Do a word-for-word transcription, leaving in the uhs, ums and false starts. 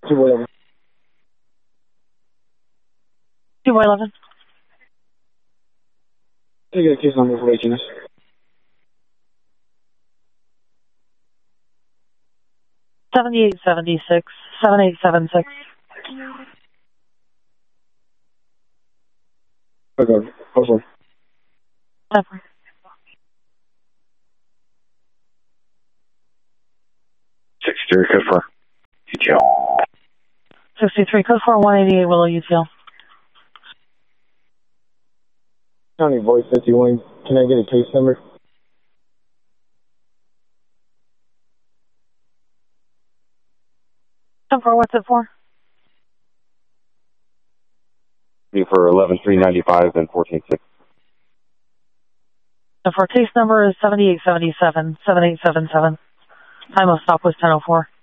two boy eleven. two boy eleven. I got a case number for eighteen. seventy-eight seventy-six, seven eight seven six. Okay, also. Never. sixty-three, code four. U T L. sixty-three, code four, one eighty-eight, Willow, U T L. County Voice fifty-one, can I get a case number? Code four, what's it for? For eleven three ninety-five and fourteen six. Code four, case number is seventy-eight seventy-seven, seven eight seven seven. Time of stop was ten oh four.